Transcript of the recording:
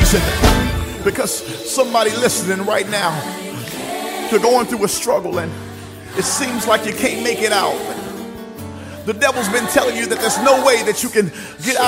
Listen, because somebody listening right now, you're going through a struggle and it seems like you can't make it out. The devil's been telling you that there's no way that you can get out